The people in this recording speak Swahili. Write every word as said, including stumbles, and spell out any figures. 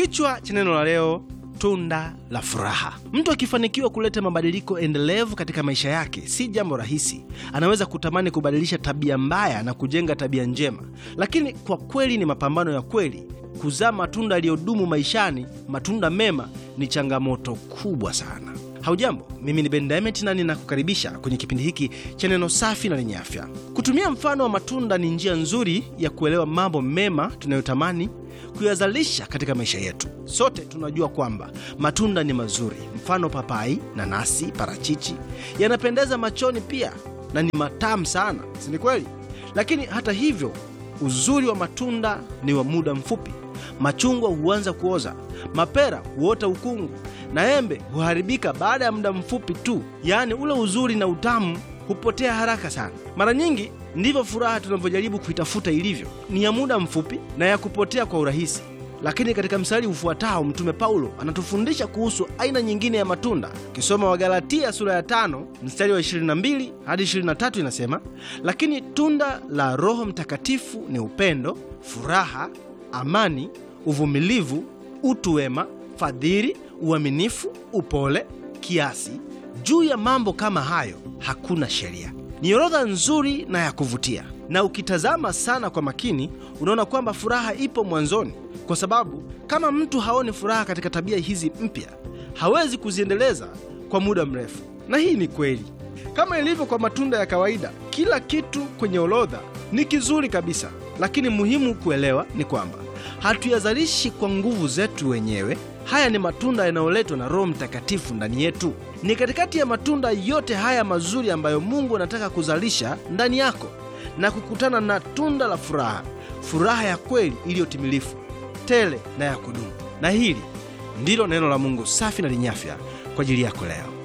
Kichwa cha neno la leo, tunda la furaha. Mtu akifanikiwa kuleta mabadiliko endelevu katika maisha yake, si jambo rahisi. Anaweza kutamani kubadilisha tabia mbaya na kujenga tabia njema, lakini kwa kweli ni mapambano ya kweli. Kuzaa matunda yaliyodumu maishani, matunda mema, ni changamoto kubwa sana. Haujambo, mimi ni Ben Diamond na ninakukaribisha kwenye kipindi hiki cha neno safi na lenye afya. Kutumia mfano wa matunda ni njia nzuri ya kuelewa mambo mema tunayotamani kuyazalisha katika maisha yetu. Sote tunajua kwamba matunda ni mazuri. Mfano papai, nanasi, parachichi yanapendeza machoni pia na ni matamu sana, si ni kweli? Lakini hata hivyo, uzuri wa matunda ni wa muda mfupi. Machungwa huanza kuoza, mapera huota ukungu, na embe huharibika baada ya muda mfupi tu. Yaani ule uzuri na utamu hupotea haraka sana. Mara nyingi ndivyo furaha tunavyojaribu kuitafuta ilivyo, ni ya muda mfupi na ya kupotea kwa urahisi. Lakini katika mstari ufuatao Mtume Paulo anatufundisha kuhusu aina nyingine ya matunda. Kisoma Wagalatia sura ya tano mstari wa ishirini na mbili hadi ishirini na tatu inasema, lakini tunda la Roho Mtakatifu ni upendo, furaha, amani, uvumilivu, utu wema, fadhili, uaminifu, upole, kiasi. Juu ya mambo kama hayo hakuna sheria. Ni orodha nzuri na ya kuvutia, na ukitazama sana kwa makini unaona kwamba furaha ipo mwanzoni, kwa sababu kama mtu haoni furaha katika tabia hizi mpya, hawezi kuziendeleza kwa muda mrefu. Na hii ni kweli. Kama ilivyo kwa matunda ya kawaida, kila kitu kwenye orodha ni kizuri kabisa, lakini muhimu kuelewa ni kwamba hatuyazalishi kwa nguvu zetu wenyewe. Haya ni matunda yanayoletwa na Roho Mtakatifu ndani yetu. Ni katikati ya matunda yote haya mazuri ambayo Mungu anataka kuzalisha ndani yako na kukutana na tunda la furaha, furaha ya kweli iliyotimilifu, tele na ya kudumu. Na hili ndilo neno la Mungu safi na lenye afya kwa ajili yako leo.